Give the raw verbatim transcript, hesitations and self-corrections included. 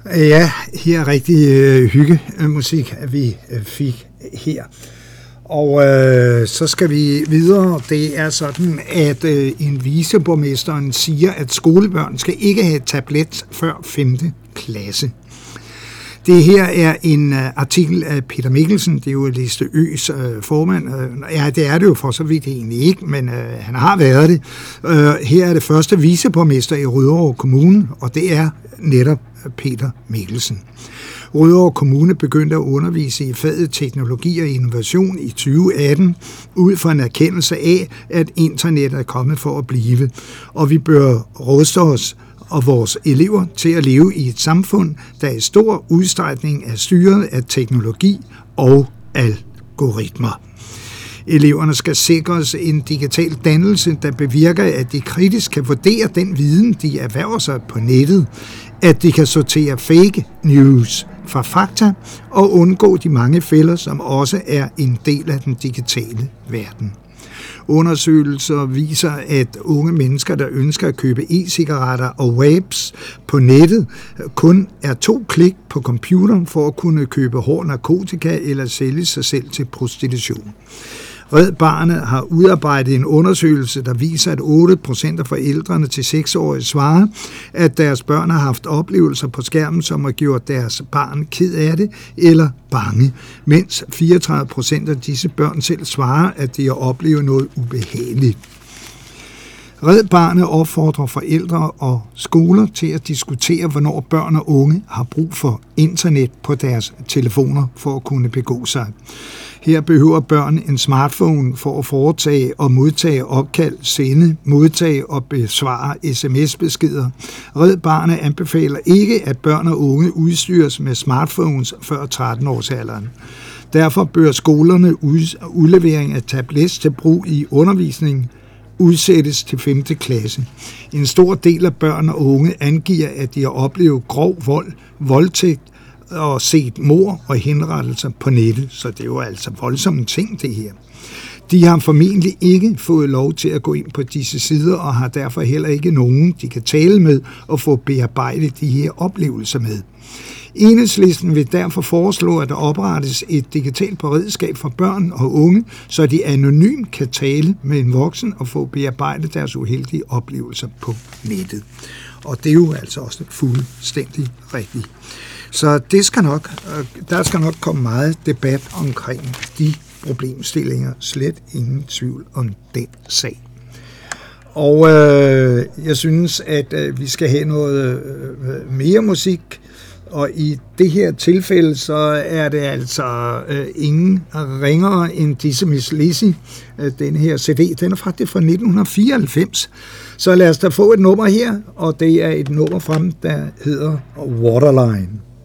Ja, her er rigtig øh, hyggemusik, vi øh, fik her. Og øh, så skal vi videre. Det er sådan, at øh, en viceborgmesteren siger, at skolebørn skal ikke have tablet før femte klasse. Det her er en uh, artikel af Peter Mikkelsen, det er jo Liste Ø's uh, formand. Uh, ja, det er det jo for så vidt egentlig ikke, men uh, han har været det. Uh, her er det første viceborgmester i Rødovre Kommune, og det er netop Peter Mikkelsen. Rødovre Kommune begyndte at undervise i faget teknologi og innovation i tyve atten, ud fra en erkendelse af, at internet er kommet for at blive, og vi bør ruste os og vores elever til at leve i et samfund, der i stor udstrækning er styret af teknologi og algoritmer. Eleverne skal sikres en digital dannelse, der bevirker, at de kritisk kan vurdere den viden, de erhverver sig på nettet, at de kan sortere fake news fra fakta og undgå de mange fælder, som også er en del af den digitale verden. Undersøgelser viser, at unge mennesker, der ønsker at købe e-cigaretter og vapes på nettet, kun er to klik på computeren for at kunne købe hård narkotika eller sælge sig selv til prostitution. Red Barnet har udarbejdet en undersøgelse, der viser, at otte procent af forældrene til seksårige svarer, at deres børn har haft oplevelser på skærmen, som har gjort deres barn ked af det eller bange, mens fireogtredive procent af disse børn selv svarer, at de har oplevet noget ubehageligt. Red Barnet opfordrer forældre og skoler til at diskutere, hvornår børn og unge har brug for internet på deres telefoner for at kunne begå sig. Her behøver børn en smartphone for at foretage og modtage opkald, sende, modtage og besvare sms-beskeder. Red Barnet anbefaler ikke, at børn og unge udstyres med smartphones før tretten-årsalderen. Derfor bør skolerne udlevering af tablets til brug i undervisningen udsættes til femte klasse. En stor del af børn og unge angiver, at de har oplevet grov vold, voldtægt og set mord og henrettelser på nettet, så det er jo altså voldsomme ting, det her. De har formentlig ikke fået lov til at gå ind på disse sider, og har derfor heller ikke nogen, de kan tale med og få bearbejdet de her oplevelser med. Enhedslisten vil derfor foreslå, at der oprettes et digitalt beredskab for børn og unge, så de anonymt kan tale med en voksen og få bearbejdet deres uheldige oplevelser på nettet. Og det er jo altså også fuldstændig rigtigt. Så det skal nok, der skal nok komme meget debat omkring de problemstillinger. Slet ingen tvivl om den sag. Og øh, jeg synes, at øh, vi skal have noget øh, mere musik. Og i det her tilfælde, så er det altså øh, ingen ringere end Dizzy Miss Lizzy. Øh, den her C D, den er faktisk fra nitten fireoghalvfems. Så lad os da få et nummer her, og det er et nummer frem, der hedder Waterline.